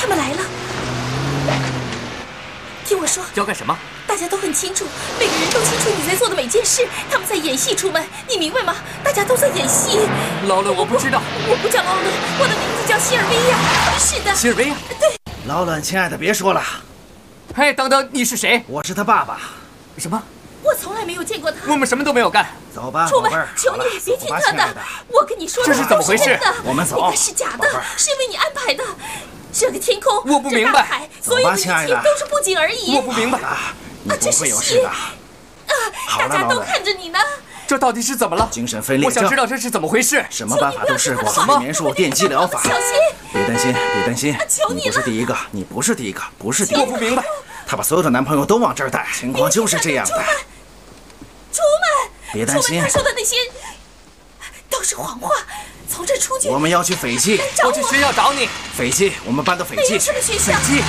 他们来了。听我说， 要干什么？ 大家都很清楚，每个人都清楚你在做的每件事，他们在演戏出门，你明白吗？大家都在演戏。 劳伦，我不知道。 我不叫劳伦，我的名字叫希尔维亚。是的， 希尔维亚。 对。 劳伦，亲爱的，别说了。 嘿，等等，你是谁？ 我是他爸爸。 什么？ 我从来没有见过他。 我们什么都没有干。 走吧， 出门， 宝贝儿。 求你别听他的。我跟你说， 这是怎么回事？ 我们走。 那个是假的，是因为你安排的。这个天空， 我不明白。 海，所有的一切都是布景而已。 我不明白。 你不会有事的。 大家都看着你呢。 这到底是怎么了？ 精神分裂症。 我想知道这是怎么回事。 什么办法都试过，催眠术、电击疗法。 小心！ 别担心，别担心。 求你不是第一个，你不是第一个，不是第一个。 我不明白。 他把所有的男朋友都往这儿带，情况就是这样的。 出门！ 别担心， 他说的那些都是谎话。从这出去， 我们要去斐济。 我去学校找你。 斐济，我们搬到斐济。 没有什么学校。 斐济。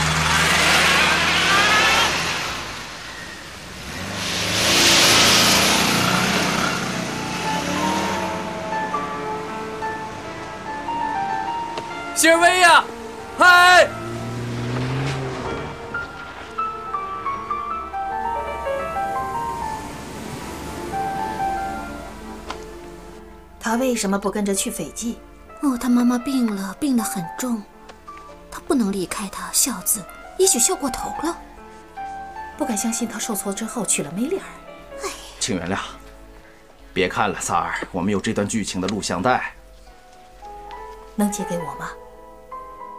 希尔维亚，嗨！ 他为什么不跟着去斐济？ 哦，他妈妈病了，病得很重，他不能离开他。孝子，也许笑过头了。 不敢相信他受挫之后娶了梅丽尔。 哎， 请原谅。别看了，萨尔，我们有这段剧情的录像带。 能借给我吗？